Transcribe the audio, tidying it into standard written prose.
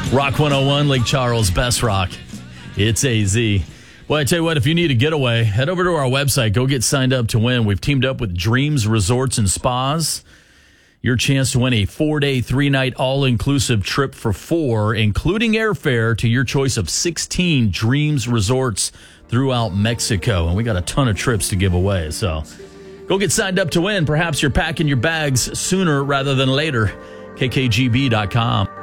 Rock 101, Lake Charles, Best Rock. It's AZ. Well, I tell you what, if you need a getaway, head over to our website. Go get signed up to win. We've teamed up with Dreams Resorts and Spas. Your chance to win a 4-day, 3-night, all-inclusive trip for 4, including airfare to your choice of 16 Dreams Resorts throughout Mexico. And we got a ton of trips to give away. So go get signed up to win. Perhaps you're packing your bags sooner rather than later. KKGB.com.